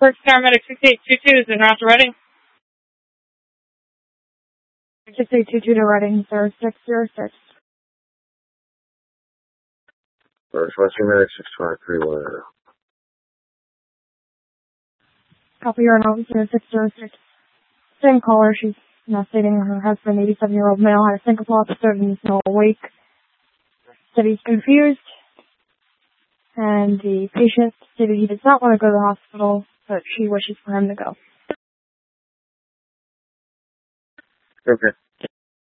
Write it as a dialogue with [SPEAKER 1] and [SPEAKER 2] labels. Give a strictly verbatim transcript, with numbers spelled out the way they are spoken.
[SPEAKER 1] First paramedic six eight two two is en route to Reading.
[SPEAKER 2] six eight two two to Reading, zero six zero six.
[SPEAKER 3] First Western Medic six five three one.
[SPEAKER 2] Copy, you're an officer six zero six. Same caller, she's now stating her husband, eighty-seven-year-old male, had a syncopal episode and is now awake. Said he's confused. And the patient stated he does not want to go to the hospital, but she wishes for him to go.
[SPEAKER 3] Okay.